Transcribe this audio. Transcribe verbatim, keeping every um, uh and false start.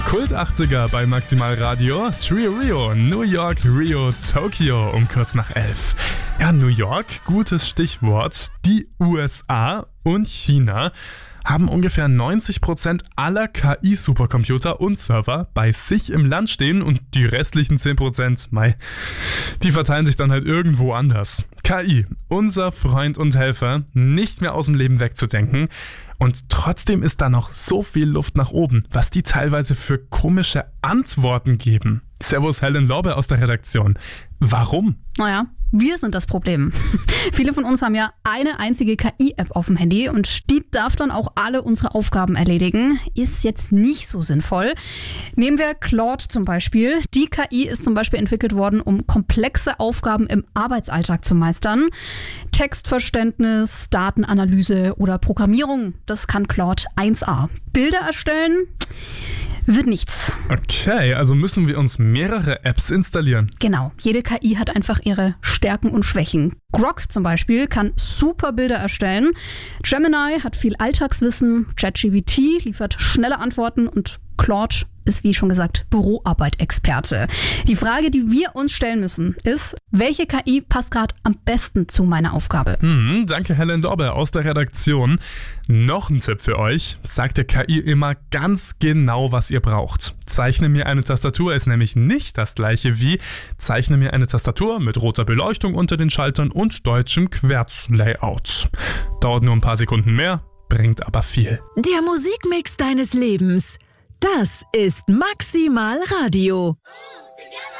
Kult achtziger bei Maximal Radio. Trio Rio, New York, Rio, Tokio um kurz nach elf. Ja, New York, gutes Stichwort. Die U S A und China haben ungefähr neunzig Prozent aller K I-Supercomputer und Server bei sich im Land stehen und die restlichen zehn Prozent, mei, die verteilen sich dann halt irgendwo anders. K I, unser Freund und Helfer, nicht mehr aus dem Leben wegzudenken. Und trotzdem ist da noch so viel Luft nach oben, was die teilweise für komische Antworten geben. Servus Helen Lorbe aus der Redaktion. Warum? Naja, wir sind das Problem. Viele von uns haben ja eine einzige K I-App auf dem Handy und die darf dann auch alle unsere Aufgaben erledigen. Ist jetzt nicht so sinnvoll. Nehmen wir Claude zum Beispiel. Die K I ist zum Beispiel entwickelt worden, um komplexe Aufgaben im Arbeitsalltag zu meistern. Textverständnis, Datenanalyse oder Programmierung, das kann Claude eins a. Bilder erstellen wird nichts. Okay, also müssen wir uns mehrere Apps installieren. Genau, jede K I hat einfach ihre Stärken und Schwächen. Grok zum Beispiel kann super Bilder erstellen. Gemini hat viel Alltagswissen. ChatGPT liefert schnelle Antworten und Claude ist, wie schon gesagt, Büroarbeit-Experte. Die Frage, die wir uns stellen müssen, ist, welche K I passt gerade am besten zu meiner Aufgabe? Hm, danke Helen Lorbe aus der Redaktion. Noch ein Tipp für euch. Sagt der K I immer ganz genau, was ihr braucht. Zeichne mir eine Tastatur ist nämlich nicht das gleiche wie zeichne mir eine Tastatur mit roter Beleuchtung unter den Schaltern und deutschem Querzlayout. Dauert nur ein paar Sekunden mehr, bringt aber viel. Der Musikmix deines Lebens. Das ist Maximal Radio.